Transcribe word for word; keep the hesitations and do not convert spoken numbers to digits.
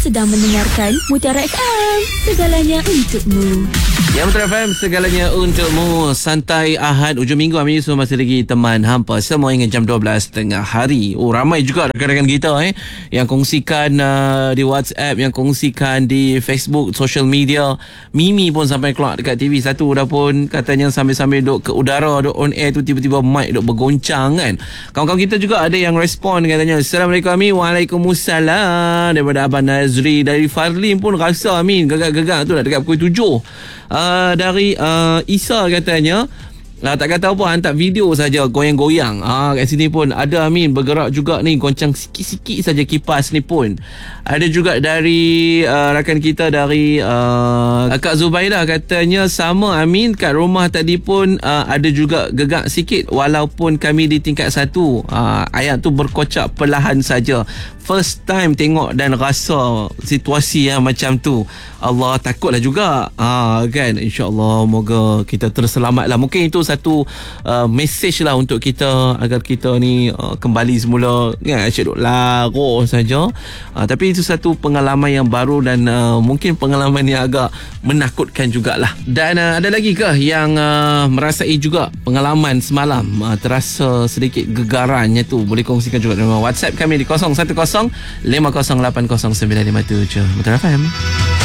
sedang mendengarkan Mutiara F M, segalanya untukmu. Ya, Mutiara F M, segalanya untukmu. Santai Ahad, ujung minggu Amin Yusof masih lagi teman hampa semua hingga jam dua belas tengah hari. Oh, ramai juga rakan-rakan kita eh yang kongsikan uh, di WhatsApp, yang kongsikan di Facebook, social media. Mimi pun sampai keluar dekat T V satu dah pun, katanya sambil-sambil duk ke udara, duk on air tu tiba-tiba mic duk bergoncang kan. Kawan-kawan kita juga ada yang respon, katanya Assalamualaikum Amin. Waalaikumsalam. Daripada Abang Nazri. Dari Farlin pun rasa Amin gegak-gegak tu dah dekat pukul tujuh. Uh, dari uh, Isa katanya Nah, tak kata apa, hantar video saja goyang-goyang. Ah, kat sini pun ada Amin bergerak juga ni, goncang sikit-sikit saja kipas ni pun. Ada juga dari uh, rakan kita dari uh, Kak Zubaidah, katanya sama Amin, kat rumah tadi pun uh, ada juga gegak sikit walaupun kami di tingkat satu. Uh, ayat tu berkocak perlahan saja. First time tengok dan rasa situasi yang macam tu. Allah, takutlah juga. Ah, kan, insya-Allah moga kita terselamatlah. Mungkin itu satu uh, message lah untuk kita agar kita ni uh, kembali semula kan, asyik duk laro saja. Uh, tapi itu satu pengalaman yang baru dan uh, mungkin pengalaman yang agak menakutkan jugalah. Dan uh, ada lagi ke yang uh, merasai juga pengalaman semalam, uh, terasa sedikit gegarannya tu, boleh kongsikan juga dengan WhatsApp kami di kosong satu kosong lima kosong lapan kosong sembilan lima tujuh. Mutiara F M.